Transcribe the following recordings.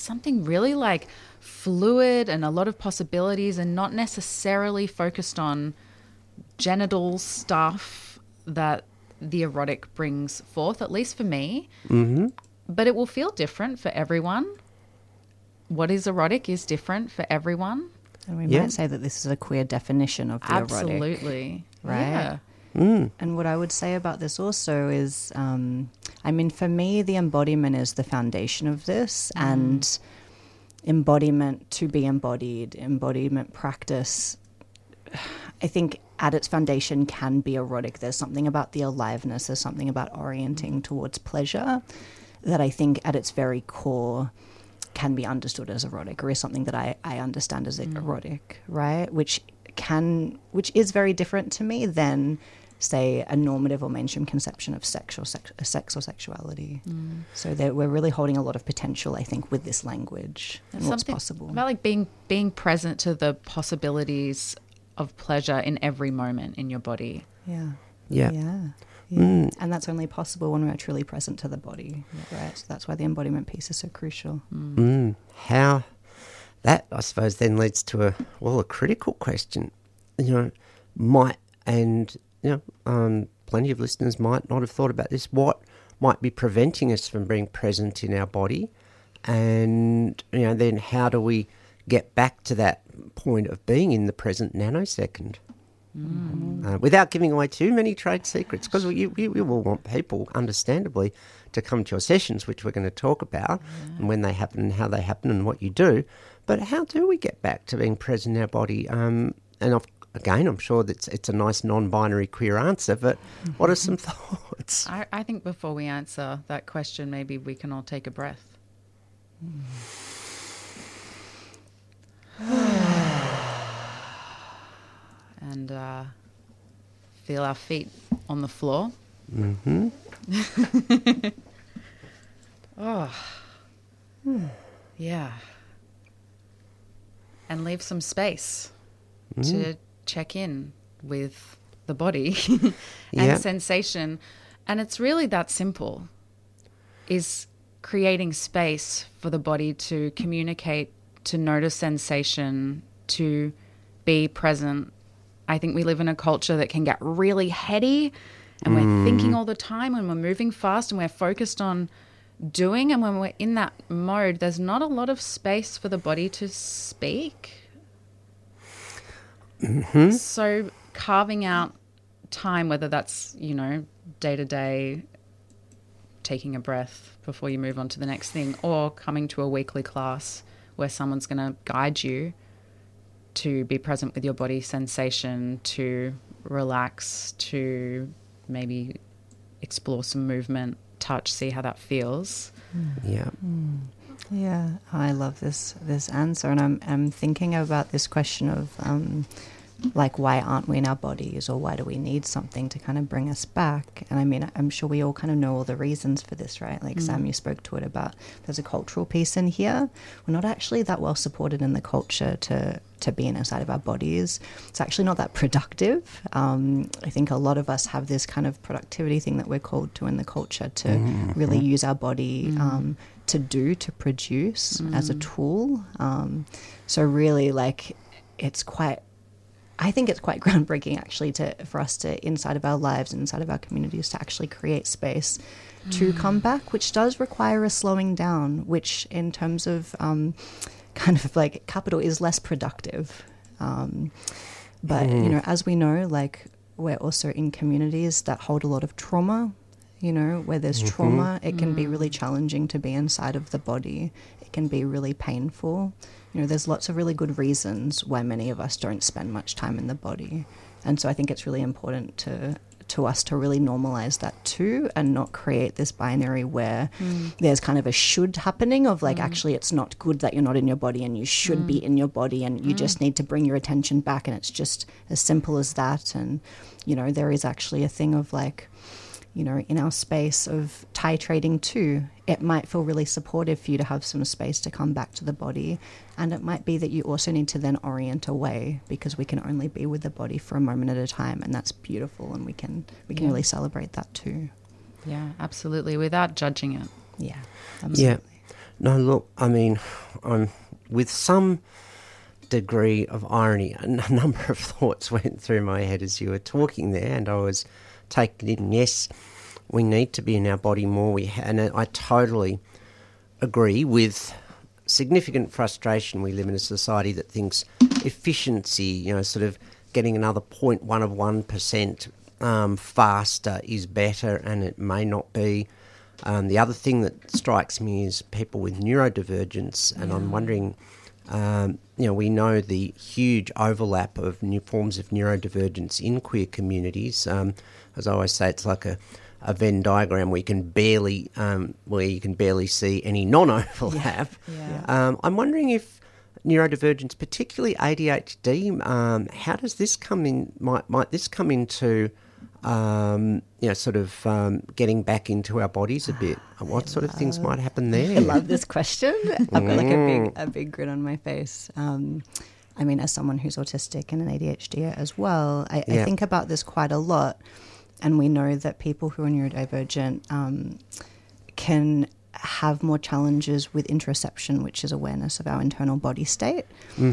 something really like fluid and a lot of possibilities, and not necessarily focused on genital stuff that the erotic brings forth, at least for me. Mm-hmm. But it will feel different for everyone. What is erotic is different for everyone. And we might say that this is a queer definition of the erotic. Absolutely. Right? Yeah. And what I would say about this also is, for me, the embodiment is the foundation of this, and embodiment, to be embodied, embodiment practice, I think at its foundation can be erotic. There's something about the aliveness, there's something about orienting towards pleasure that I think at its very core can be understood as erotic, or is something that I understand as erotic, right? Which is very different to me than, say, a normative or mainstream conception of sex or sexuality. So we're really holding a lot of potential, I think, with this language and what's possible. About like being present to the possibilities of pleasure in every moment in your body. Yeah. And that's only possible when we're truly present to the body, right? So that's why the embodiment piece is so crucial. How that, I suppose, then leads to a critical question. Plenty of listeners might not have thought about this. What might be preventing us from being present in our body? And, then how do we get back to that point of being in the present nanosecond? Without giving away too many trade secrets, because we will want people, understandably, to come to your sessions, which we're going to talk about, and when they happen and how they happen and what you do. But how do we get back to being present in our body? Again, I'm sure that it's a nice non-binary queer answer, but what are some thoughts? I think before we answer that question, maybe we can all take a breath. And feel our feet on the floor. Yeah. And leave some space to check in with the body and sensation. And it's really that simple, is creating space for the body to communicate, to notice sensation, to be present. I think we live in a culture that can get really heady, and we're thinking all the time, and we're moving fast, and we're focused on doing. And when we're in that mode, there's not a lot of space for the body to speak. So carving out time, whether that's, day to day, taking a breath before you move on to the next thing, or coming to a weekly class where someone's going to guide you to be present with your body sensation, to relax, to maybe explore some movement, touch, see how that feels. Yeah, I love this answer, and I'm thinking about this question of why aren't we in our bodies, or why do we need something to kind of bring us back? And I'm sure we all kind of know all the reasons for this, right? Like Sam, you spoke to it about there's a cultural piece in here. We're not actually that well supported in the culture to be inside of our bodies. It's actually not that productive. I think a lot of us have this kind of productivity thing that we're called to in the culture to really use our body to produce as a tool. So really, I think it's quite groundbreaking actually for us to, inside of our lives and inside of our communities, to actually create space to come back, which does require a slowing down, which in terms of kind of like capital is less productive. But, as we know, we're also in communities that hold a lot of trauma. Where there's trauma, it can be really challenging to be inside of the body. It can be really painful. There's lots of really good reasons why many of us don't spend much time in the body. And so I think it's really important to us to really normalize that too, and not create this binary where there's kind of a should happening of actually it's not good that you're not in your body, and you should be in your body, and you just need to bring your attention back, and it's just as simple as that. And, there is actually a thing of in our space of titrating too, it might feel really supportive for you to have some space to come back to the body. And it might be that you also need to then orient away, because we can only be with the body for a moment at a time. And that's beautiful. And we can really celebrate that too. Yeah, absolutely. Without judging it. Yeah, absolutely. Yeah. No, look, I mean, with some degree of irony, a number of thoughts went through my head as you were talking there, and I was taken in. Yes, we need to be in our body more. And I totally agree with significant frustration. We live in a society that thinks efficiency, sort of getting another 0.1% faster is better, and it may not be. The other thing that strikes me is people with neurodivergence, and I'm wondering, we know the huge overlap of new forms of neurodivergence in queer communities. As I always say, it's like a Venn diagram where you can barely see any non-overlap. Yeah. I'm wondering if neurodivergence, particularly ADHD, how does this come in? Might this come into getting back into our bodies a bit? What sort of things might happen there? I love this question. I've got like a big grin on my face. I mean, as someone who's autistic and an ADHD as well, I think about this quite a lot. And we know that people who are neurodivergent can have more challenges with interoception, which is awareness of our internal body state,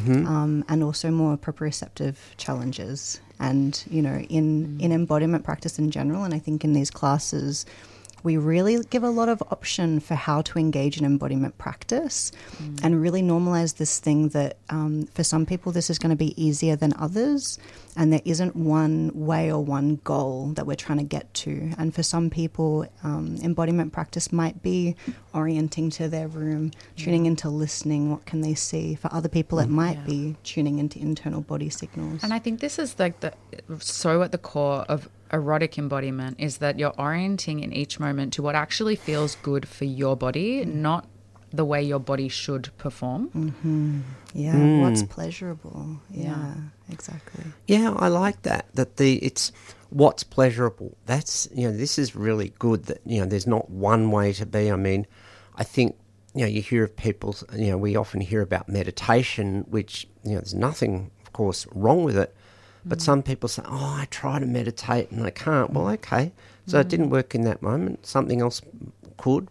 and also more proprioceptive challenges. And, in embodiment practice in general, and I think in these classes, we really give a lot of option for how to engage in embodiment practice and really normalize this thing that for some people this is going to be easier than others, and there isn't one way or one goal that we're trying to get to. And for some people, embodiment practice might be orienting to their room, tuning into listening, what can they see. For other people it might be tuning into internal body signals. And I think this is like so at the core of erotic embodiment, is that you're orienting in each moment to what actually feels good for your body, not the way your body should perform. What's pleasurable. Yeah, exactly. Yeah, I like that it's what's pleasurable. That's, this is really good that, there's not one way to be. I mean, I think, you hear of people, we often hear about meditation, which, there's nothing, of course, wrong with it. But some people say, I try to meditate and I can't. Well, okay. So it didn't work in that moment. Something else could.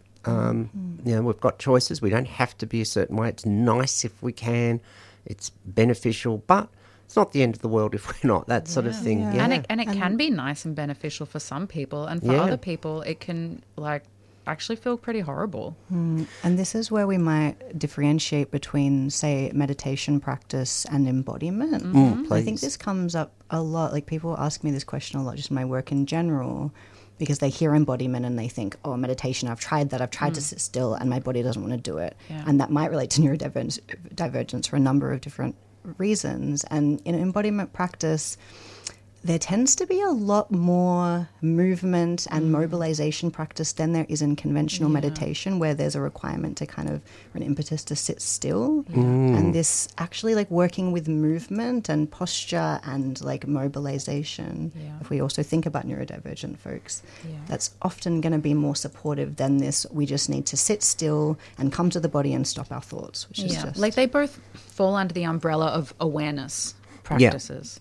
We've got choices. We don't have to be a certain way. It's nice if we can. It's beneficial. But it's not the end of the world if we're not, that sort of thing. Yeah. And it can be nice and beneficial for some people. And for other people, it can, actually feel pretty horrible. And this is where we might differentiate between, say, meditation practice and embodiment. I think this comes up a lot. Like, people ask me this question a lot, just in my work in general, because they hear embodiment and they think, meditation, I've tried that. I've tried to sit still and my body doesn't want to do it. Yeah. And that might relate to neurodivergence for a number of different reasons. And in embodiment practice, there tends to be a lot more movement and mobilization practice than there is in conventional meditation, where there's a requirement to kind of, or an impetus to sit still. And this actually, like, working with movement and posture and like mobilization, if we also think about neurodivergent folks, that's often going to be more supportive than this, we just need to sit still and come to the body and stop our thoughts, which is just... Like, they both fall under the umbrella of awareness practices.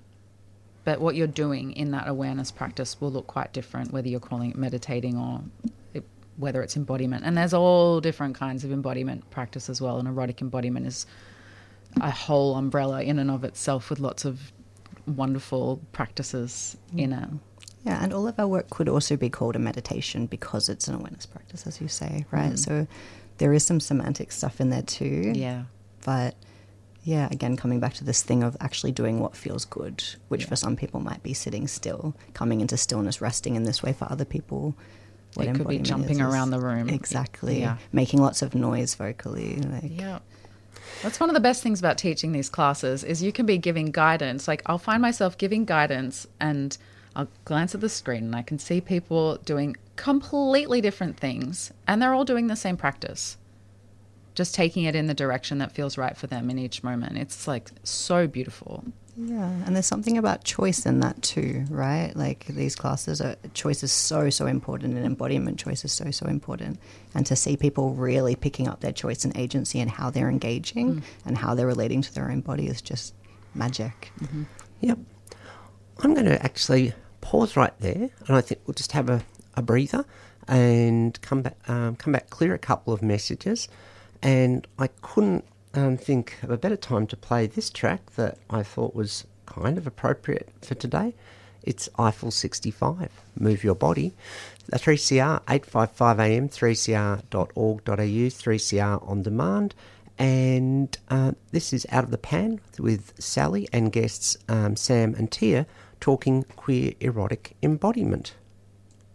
But what you're doing in that awareness practice will look quite different, whether you're calling it meditating or whether it's embodiment. And there's all different kinds of embodiment practice as well. And erotic embodiment is a whole umbrella in and of itself with lots of wonderful practices in it. Yeah, and all of our work could also be called a meditation because it's an awareness practice, as you say, right? So there is some semantic stuff in there too. Yeah. But... yeah, again, coming back to this thing of actually doing what feels good, which for some people might be sitting still, coming into stillness, resting in this way. For other people, what it could be jumping around the room. Exactly. Yeah. Making lots of noise vocally. That's one of the best things about teaching these classes is you can be giving guidance. Like, I'll find myself giving guidance and I'll glance at the screen and I can see people doing completely different things and they're all doing the same practice. Just taking it in the direction that feels right for them in each moment. It's like so beautiful. Yeah, and there's something about choice in that too, right? Like, these classes choice is so important, and embodiment choice is so important. And to see people really picking up their choice and agency and how they're engaging and how they're relating to their own body is just magic. Yep. I'm going to actually pause right there, and I think we'll just have a breather and come back, clear a couple of messages. And I couldn't think of a better time to play this track that I thought was kind of appropriate for today. It's Eiffel 65, Move Your Body. 3CR, 855am, 3cr.org.au, 3CR on demand. And this is Out of the Pan with Sally and guests Sam and Tia talking queer erotic embodiment.